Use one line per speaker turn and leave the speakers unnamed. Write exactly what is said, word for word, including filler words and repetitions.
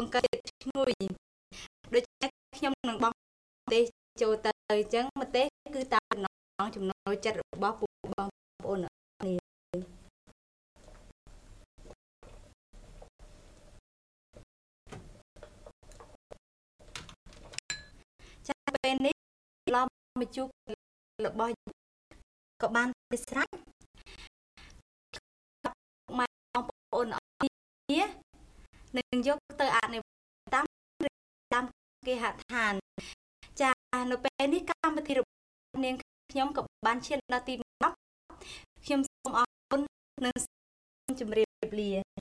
បង្កើតឈ្ងុយដូចខ្ញុំនឹងបងទេចូលទៅអញ្ចឹងម្ទេសគឺតាមចំណង់ចំណូលចិត្តរបស់ពួកបងប្អូននេះចាពេលនេះឡំមកជូររបស់ក៏បានទៅស្រេចម៉ែបងប្អូនអរគ្នានឹងយកទៅអនុវត្តតាមតាមគេហដ្ឋានចានៅពេលនេះកម្មវិធីរបស់នាងខ្ញុំក៏បានឈានដល់ទីបញ្ចប់ខ្ញុំសូមអរគុណនិងជម្រាបលា